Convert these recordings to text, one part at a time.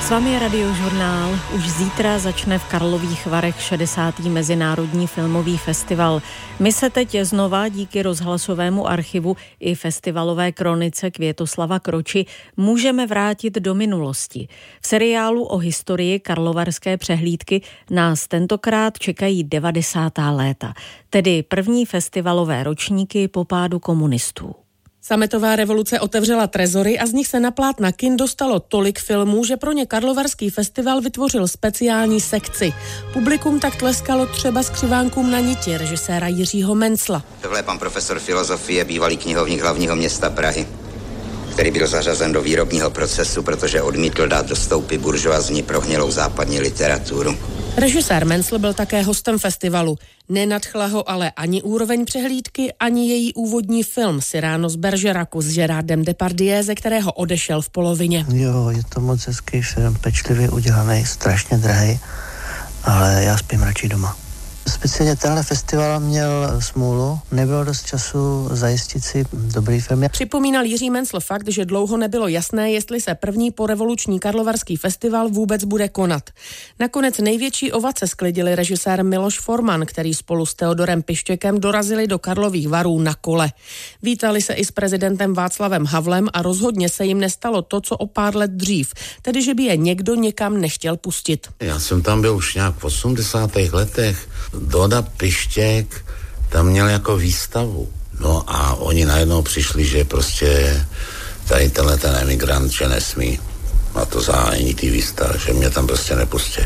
S vámi je Radiožurnál. Už zítra začne v Karlových Varech 60. Mezinárodní filmový festival. My se teď znova díky rozhlasovému archivu i festivalové kronice Květoslava Kroči můžeme vrátit do minulosti. V seriálu o historii karlovarské přehlídky nás tentokrát čekají 90. léta, tedy první festivalové ročníky po pádu komunistů. Sametová revoluce otevřela trezory a z nich se na plátna kin dostalo tolik filmů, že pro ně Karlovarský festival vytvořil speciální sekci. Publikum tak tleskalo třeba Skřivánkům na niti režiséra Jiřího Mencla. Tohle je pan profesor filozofie, bývalý knihovník hlavního města Prahy, který byl zařazen do výrobního procesu, protože odmítl dát do stoupy buržoazní prohnilou západní literaturu. Režisér Mencl byl také hostem festivalu. Nenadchla ho ale ani úroveň přehlídky, ani její úvodní film Cyrano z Bergeracu s Gerardem Depardieu, ze kterého odešel v polovině. Jo, je to moc hezký film, pečlivě udělaný, strašně drahý, ale já spím radši doma. Speciálně tenhle festival měl smůlu, nebylo dost času zajistit si dobrý film. Připomínal Jiří Mencl fakt, že dlouho nebylo jasné, jestli se první porevoluční Karlovarský festival vůbec bude konat. Nakonec největší ovace sklidili režisér Miloš Forman, který spolu s Teodorem Pištěkem dorazili do Karlových Varů na kole. Vítali se i s prezidentem Václavem Havlem a rozhodně se jim nestalo to, co o pár let dřív, tedy že by je někdo někam nechtěl pustit. Já jsem tam byl už nějak v 80. letech. Doda Pištěk tam měl jako výstavu. No a oni najednou přišli, že prostě tady tenhle ten emigrant, že nesmí na to zájení té výstavy, že mě tam prostě nepustí.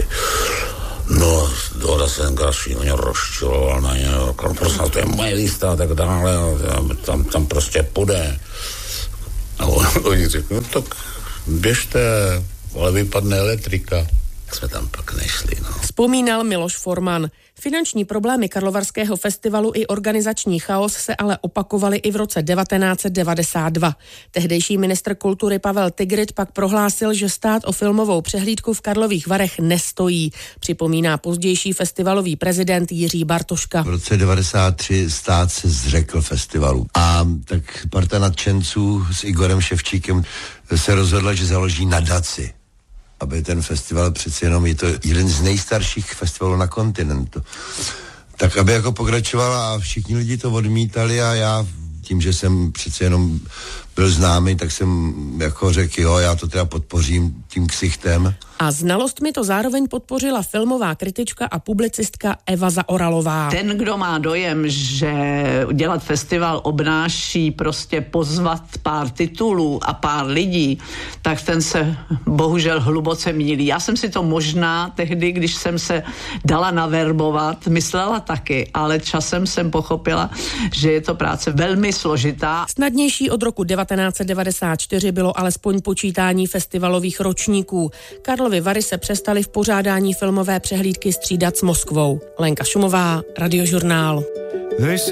No, Doda se tenkrát šíleně rozčiloval na ně, prostě to je moje výstava a tak dále, tam prostě půjde. A oni řekli, no tak běžte, ale vypadne elektrika. Tak jsme tam pak nešli, no. Vzpomínal Miloš Forman. Finanční problémy Karlovarského festivalu i organizační chaos se ale opakovaly i v roce 1992. Tehdejší ministr kultury Pavel Tigrit pak prohlásil, že stát o filmovou přehlídku v Karlových Varech nestojí. Připomíná pozdější festivalový prezident Jiří Bartoška. V roce 93 stát se zřekl festivalu. A tak parta nadšenců s Igorem Ševčíkem se rozhodla, že založí nadaci, aby ten festival, přeci jenom je to jeden z nejstarších festivalů na kontinentu, tak aby jako pokračovala a všichni lidi to odmítali a já tím, že jsem přeci jenom byl známý, tak jsem jako řekl, jo, já to teda podpořím tím ksichtem. A znalost mi to zároveň podpořila filmová kritička a publicistka Eva Zaoralová. Ten, kdo má dojem, že dělat festival obnáší prostě pozvat pár titulů a pár lidí, tak ten se bohužel hluboce mýlí. Já jsem si to možná tehdy, když jsem se dala naverbovat, myslela taky, ale časem jsem pochopila, že je to práce velmi složitá. Snadnější od roku 1994 bylo alespoň počítání festivalových ročníků. Karlovy Vary se přestaly v pořádání filmové přehlídky střídat s Moskvou. Lenka Šumová, Radiožurnál.